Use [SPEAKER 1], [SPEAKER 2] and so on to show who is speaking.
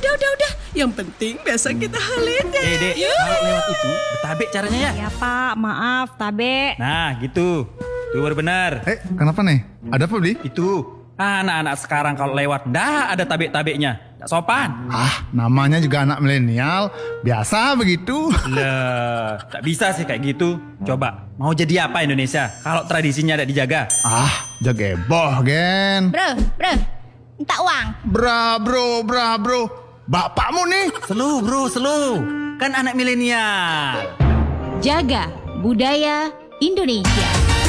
[SPEAKER 1] Udah. Yang penting besok kita holiday.
[SPEAKER 2] Dek, kalau lewat itu bertabek caranya ya.
[SPEAKER 3] Ya Pak, maaf, tabe.
[SPEAKER 2] Nah, gitu. Tuh baru benar.
[SPEAKER 4] Kenapa nih? Ada apa, Bli?
[SPEAKER 2] Itu. Anak-anak sekarang kalau lewat dah ada tabek-tabeknya. Tak sopan.
[SPEAKER 4] Namanya juga anak milenial. Biasa begitu.
[SPEAKER 2] Lah, tak bisa sih kayak gitu. Coba, mau jadi apa Indonesia kalau tradisinya ada dijaga?
[SPEAKER 4] Jageboh, Gen.
[SPEAKER 3] Bro, minta uang.
[SPEAKER 4] Bro. Bapakmu nih.
[SPEAKER 2] Selu bro, selu. Kan anak milenial.
[SPEAKER 3] Jaga budaya Indonesia.